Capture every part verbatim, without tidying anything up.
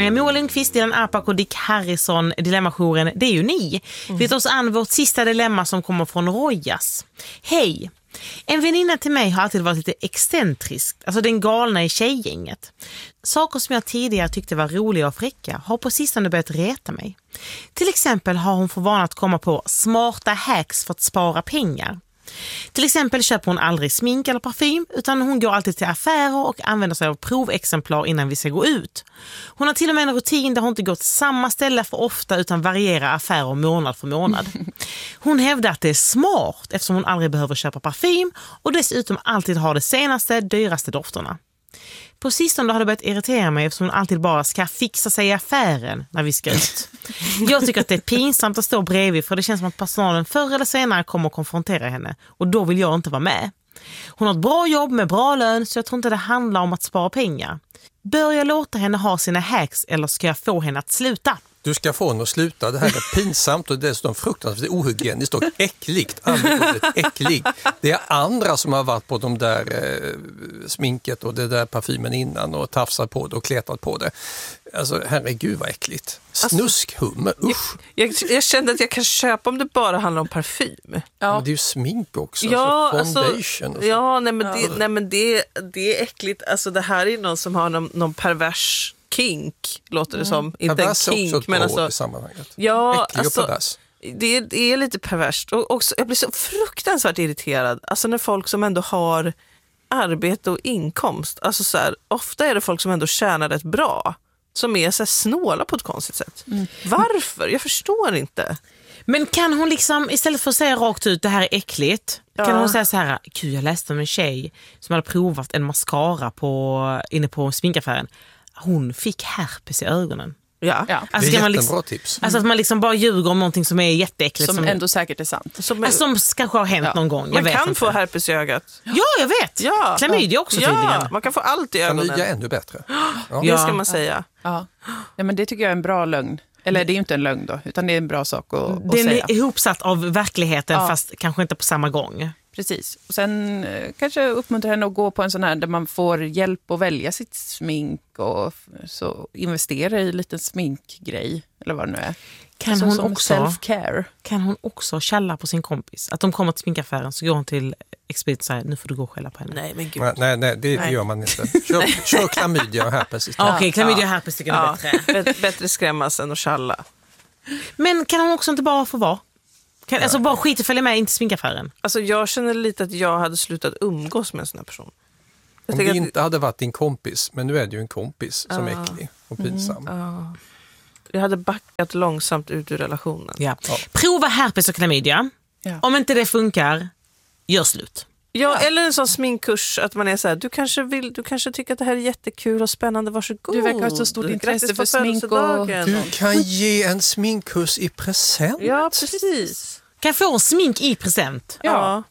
Moa Lundqvist, Dilan Apak och Dick Harrison, Dilemmajouren, det är ju ni. Mm. Vi tar oss an vårt sista dilemma som kommer från Rojas. Hej! En väninna till mig har alltid varit lite excentrisk, alltså den galna i tjejgänget. Saker som jag tidigare tyckte var roliga och fräcka har på sistone börjat reta mig. Till exempel har hon för vana att komma på smarta hacks för att spara pengar. Till exempel köper hon aldrig smink eller parfym utan hon går alltid till affärer och använder sig av provexemplar innan vi ska gå ut. Hon har till och med en rutin där hon inte går till samma ställe för ofta utan varierar affärer månad för månad. Hon hävdar att det är smart eftersom hon aldrig behöver köpa parfym och dessutom alltid har de senaste, dyraste dofterna. På sistone har det börjat irritera mig eftersom hon alltid bara ska fixa sig i affären när vi ska ut. Jag tycker att det är pinsamt att stå bredvid för det känns som att personalen förr eller senare kommer att konfrontera henne och då vill jag inte vara med. Hon har ett bra jobb med bra lön så jag tror inte det handlar om att spara pengar. Bör jag låta henne ha sina hacks eller ska jag få henne att sluta? Du ska få henne att sluta. Det här är pinsamt och dessutom fruktansvärt ohygieniskt och äckligt. äcklig. Det är andra som har varit på de där eh, sminket och det där parfymen innan och tafsat på det och kletat på det. Alltså herregud vad äckligt. Snuskhummer, usch. Jag, jag, jag kände att jag kan köpa om det bara handlar om parfym. Ja. Men det är ju smink också. Ja, alltså foundation alltså, och så. ja nej men, det, Ja. nej, men det, det är äckligt. Alltså det här är någon som har någon, någon pervers kink, låter det som. Mm. Inte pervers en kink, är också ett men bra alltså... i sammanhanget. Ja, äcklig alltså, och pervers. Det, det är lite perverst. Och också, jag blir så fruktansvärt irriterad. Alltså när folk som ändå har arbete och inkomst. Alltså så här, ofta är det folk som ändå tjänar rätt bra. Som är så här snåla på ett konstigt sätt. Mm. Varför? Jag förstår inte. Men kan hon liksom, istället för att säga rakt ut det här är äckligt, ja. Kan hon säga så här, gud jag läste om en tjej som hade provat en mascara på, inne på sminkaffären. Hon fick herpes i ögonen. Ja. Ja. Alltså, det är jättebra liksom, tips. Alltså att man liksom bara ljuger om någonting som är jätteäckligt. Som, som ändå säkert är sant. Som, alltså, som kanske har hänt ja. någon gång. Jag man vet kan inte. få herpes i ögat. Ja, jag vet. Ja. Klamydia också ja. tydligen. Man kan få allt i ögonen. Klamydia är ännu bättre. Ja. Det ska man säga. Ja. Ja, men det tycker jag är en bra lögn. Eller det är ju inte en lögn då, utan det är en bra sak att, att Den säga. Den är ihopsatt av verkligheten ja. fast kanske inte på samma gång. Precis. Och sen eh, kanske uppmuntra henne att gå på en sån här där man får hjälp att välja sitt smink och så investera i en liten sminkgrej eller vad det nu är. Kan så, hon som också self-care. Kan hon också källa på sin kompis? Att de kommer till sminkaffären så går hon till expedit och säger nu får du gå och skälla på henne. Nej, men gud. Nej, nej, nej det nej. gör man inte. Kör, kör klamydia och herpes istället. Okej, okay, klamydia och herpes tycker jag ja. är bättre. Bättre skrämmas än att källa. Men kan hon också inte bara få vara? Kan, ja. Alltså bara skit och följa med in till sminkaffären? Alltså jag känner lite att jag hade slutat umgås med en sån här person. Jag Om det att... inte hade varit din kompis, men nu är det ju en kompis som är äcklig och pinsam. Mm, uh. Jag hade backat långsamt ut ur relationen. Ja. Ja. Prova herpes och klamydia. Ja. Om inte det funkar, gör slut. Ja, ja, eller en sån sminkkurs att man är så här, du kanske vill, du kanske tycker att det här är jättekul och spännande, varsågod. Du verkar ha så stort intresse för smink och... Du kan ge en sminkkurs i present. Ja, precis. Kan jag få en smink i present? Ja.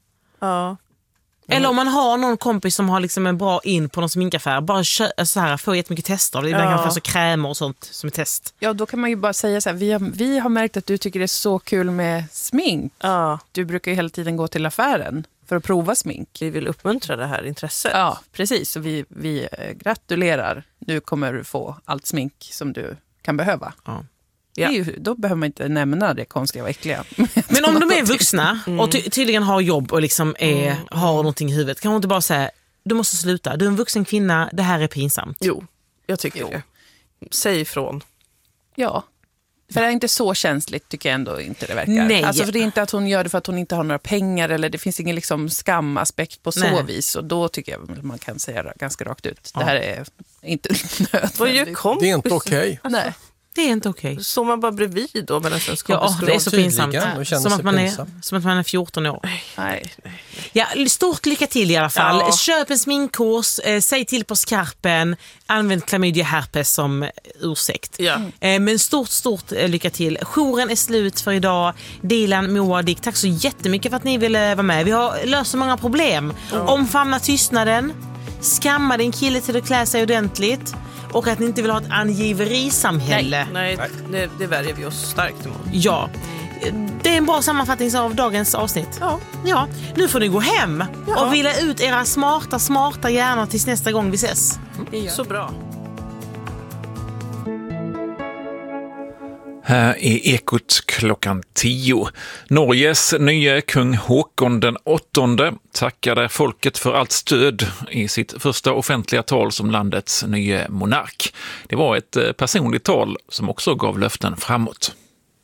Ja. Eller om man har någon kompis som har liksom en bra in på någon sminkaffär, bara kö- så här, få jättemycket tester av det. Ibland ja. kan man få så krämer och sånt som är test. Ja, då kan man ju bara säga så här, vi har, vi har märkt att du tycker det är så kul med smink. Ja. Du brukar ju hela tiden gå till affären för att prova smink. Vi vill uppmuntra det här intresset. Ja, precis. Och vi, vi gratulerar. Nu kommer du få allt smink som du kan behöva. Ja. Ja. Det är ju, då behöver man inte nämna det konstiga och äckliga. Men om de är vuxna mm. och ty- tydligen har jobb och liksom är, mm. har någonting i huvudet, kan hon inte bara säga, du måste sluta, du är en vuxen kvinna, det här är pinsamt. Jo, jag tycker jo. det. Säg ifrån. Ja, för det är inte så känsligt tycker jag ändå inte det verkar. Nej. Alltså för det är inte att hon gör det för att hon inte har några pengar eller det finns ingen liksom skamaspekt på så Nej. vis. Och då tycker jag man kan säga det ganska rakt ut. Ja. Det här är inte nödvändigt. Vad gör kompis? Det är inte okej. Okay. Nej. Det är inte okej. Okay. Så man bara bredvid då medan ens kompis ja, det är så pinsamt. Som att, man pinsam. är, som att man är fjorton år. Nej, nej, nej. Ja, stort lycka till i alla fall. Ja. Köp en sminkkurs, eh, säg till på skarpen, använd klamydia herpes som ursäkt. Ja. Eh, men stort, stort eh, lycka till. Jouren är slut för idag. Dilan, Moa, Dick, tack så jättemycket för att ni ville vara med. Vi har löst så många problem. Mm. Omfamna tystnaden, skamma din kille till att klä sig ordentligt. Och att ni inte vill ha ett angiverisamhälle. Nej, nej det, det värjer vi oss starkt emot. Ja, det är en bra sammanfattning av dagens avsnitt. Ja. Ja, nu får ni gå hem ja. och vila ut era smarta, smarta hjärnor tills nästa gång vi ses. Mm. Så bra. Här är Ekot klockan tio. Norges nya kung Håkon den åttonde tackade folket för allt stöd i sitt första offentliga tal som landets nya monark. Det var ett personligt tal som också gav löften framåt.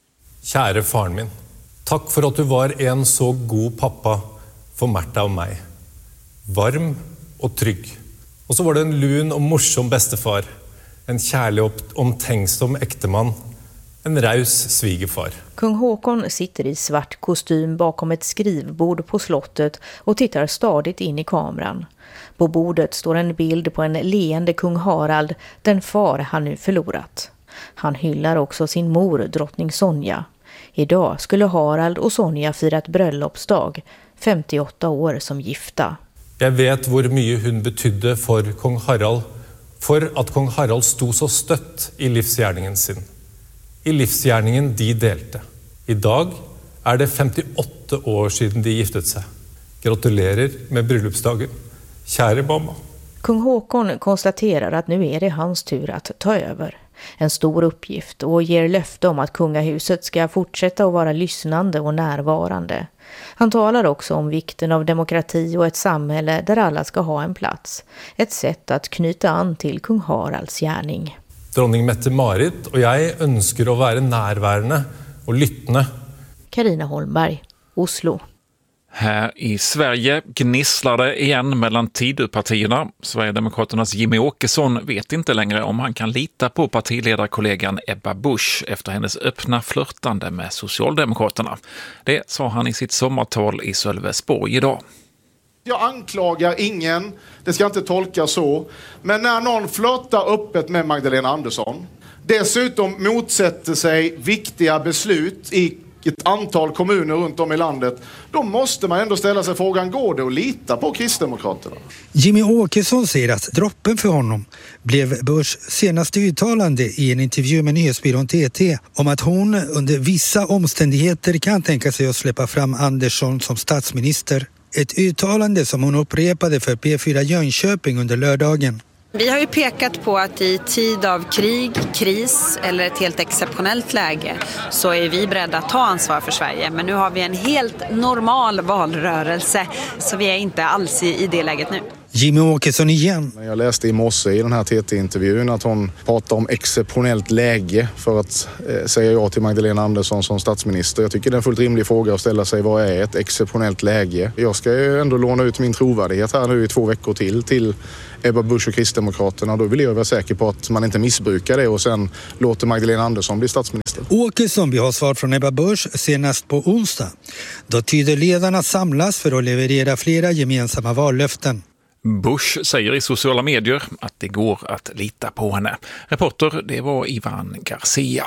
Kära far min, tack för att du var en så god pappa för Märta och mig. Varm och trygg. Och så var det en lun och morsom bästefar. En kärlig och omtänksom äkteman. En raus svigerfar. Kung Håkon sitter i svart kostym bakom ett skrivbord på slottet och tittar stadigt in i kameran. På bordet står en bild på en leende kung Harald, den far han nu förlorat. Han hyllar också sin mor, drottning Sonja. Idag skulle Harald och Sonja fira ett bröllopsdag, femtioåtta år som gifta. Jag vet hur mycket hon betydde för kung Harald, för att kung Harald stod så stött i livsgärningen sin. I livsgärningen de delte. Idag är det femtioåtta år sedan de giftet sig. Gratulerar med bröllopsdagen, kära mamma. Kung Håkon konstaterar att nu är det hans tur att ta över. En stor uppgift och ger löfte om att kungahuset ska fortsätta att vara lyssnande och närvarande. Han talar också om vikten av demokrati och ett samhälle där alla ska ha en plats. Ett sätt att knyta an till kung Haralds gärning. Dronning Mette-Marit och jag önskar att vara närvarande och lyssna. Carina Holmberg, Oslo. Här i Sverige gnisslar det igen mellan Tidöpartierna. Sverigedemokraternas Jimmie Åkesson vet inte längre om han kan lita på partiledarkollegan Ebba Busch efter hennes öppna flörtande med Socialdemokraterna. Det sa han i sitt sommartal i Sölvesborg idag. Jag anklagar ingen, det ska inte tolkas så. Men när någon flörtar öppet med Magdalena Andersson, dessutom motsätter sig viktiga beslut i ett antal kommuner runt om i landet, då måste man ändå ställa sig frågan, går det att lita på Kristdemokraterna? Jimmie Åkesson säger att droppen för honom blev Buschs senaste uttalande i en intervju med nyhetsbyrån T T om att hon under vissa omständigheter kan tänka sig att släppa fram Andersson som statsminister. Ett uttalande som hon upprepade för P fyra Jönköping under lördagen. Vi har ju pekat på att i tid av krig, kris eller ett helt exceptionellt läge så är vi beredda att ta ansvar för Sverige. Men nu har vi en helt normal valrörelse så vi är inte alls i, i det läget nu. Jimmie Åkesson igen. Jag läste i morse i den här T T-intervjun att hon pratar om exceptionellt läge för att eh, säga ja till Magdalena Andersson som statsminister. Jag tycker det är en fullt rimlig fråga att ställa sig, vad är ett exceptionellt läge? Jag ska ju ändå låna ut min trovärdighet här nu i två veckor till till Ebba Busch och Kristdemokraterna. Då vill jag vara säker på att man inte missbrukar det och sen låter Magdalena Andersson bli statsminister. Åkesson vill ha svar från Ebba Busch senast på onsdag. Då tyder ledarna samlas för att leverera flera gemensamma vallöften. Busch säger i sociala medier att det går att lita på henne. Reporter, det var Ivan Garcia.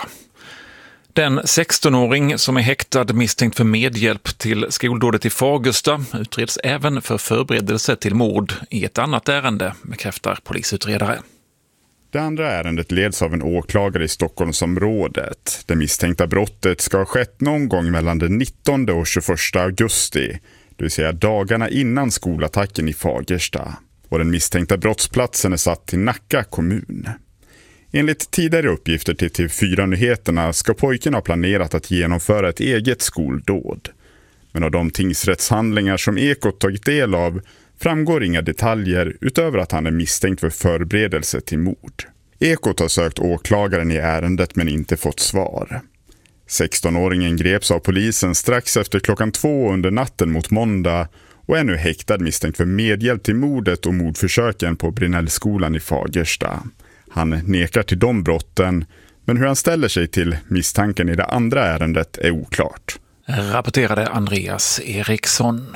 Den sextonåring som är häktad misstänkt för medhjälp till skoldådet i Fagersta utreds även för förberedelse till mord i ett annat ärende, bekräftar polisutredare. Det andra ärendet leds av en åklagare i Stockholmsområdet. Det misstänkta brottet ska ha skett någon gång mellan den nittonde och tjugoförsta augusti, det vill säga dagarna innan skolattacken i Fagersta. Och den misstänkta brottsplatsen är satt till Nacka kommun. Enligt tidigare uppgifter till T V fyra-nyheterna ska pojken ha planerat att genomföra ett eget skoldåd. Men av de tingsrättshandlingar som Ekot tagit del av framgår inga detaljer utöver att han är misstänkt för förberedelse till mord. Ekot har sökt åklagaren i ärendet men inte fått svar. sextonåringen greps av polisen strax efter klockan två under natten mot måndag och är nu häktad misstänkt för medhjälp till mordet och mordförsöken på Brinnellskolan i Fagersta. Han nekar till de brotten, men hur han ställer sig till misstanken i det andra ärendet är oklart. Rapporterade Andreas Eriksson.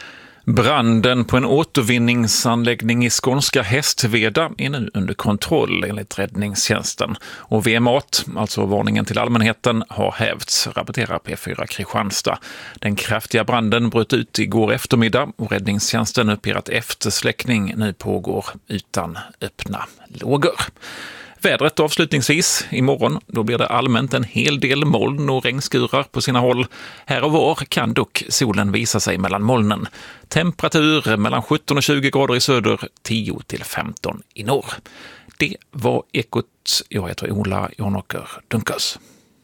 Branden på en återvinningsanläggning i skånska Hästveda är nu under kontroll enligt räddningstjänsten. Och V M A T, alltså varningen till allmänheten, har hävts, rapporterar P fyra Kristianstad. Den kraftiga branden bröt ut igår eftermiddag och räddningstjänsten uppger att eftersläckning nu pågår utan öppna lågor. Vädret avslutningsvis. Imorgon då blir det allmänt en hel del moln och regnskurar på sina håll. Här och var kan dock solen visa sig mellan molnen. Temperatur mellan sjutton och tjugo grader i söder, tio till femton i norr. Det var Ekot. Jag heter Ola Jonåker Dunkas.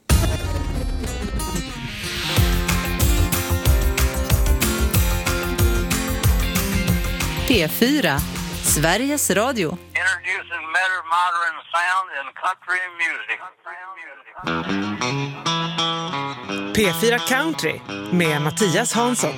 P fyra, Sveriges Radio. Introducing better modern sound in country music. P fyra Country med Mattias Hansson.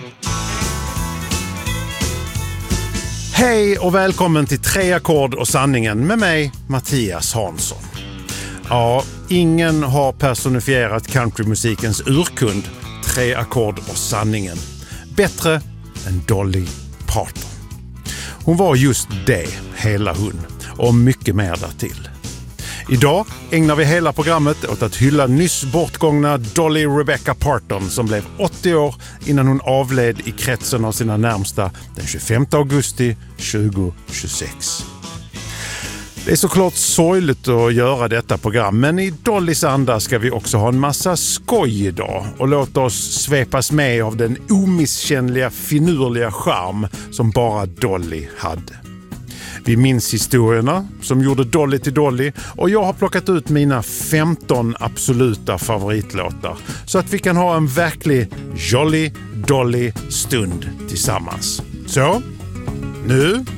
Hej och välkommen till Tre ackord och sanningen med mig, Mattias Hansson. Ja, ingen har personifierat countrymusikens urkund, Tre ackord och sanningen, bättre än Dolly Parton. Hon var just det, hela hon, och mycket mer därtill. Idag ägnar vi hela programmet åt att hylla nyss bortgångna Dolly Rebecca Parton som blev åttio år innan hon avled i kretsen av sina närmsta den tjugofemte augusti tjugohundratjugosex. Det är såklart sorgligt att göra detta program, men i Dollys anda ska vi också ha en massa skoj idag och låta oss svepas med av den omisskännliga finurliga charm som bara Dolly hade. Vi minns historierna som gjorde Dolly till Dolly och jag har plockat ut mina femton absoluta favoritlåtar så att vi kan ha en verklig Jolly Dolly stund tillsammans. Så, nu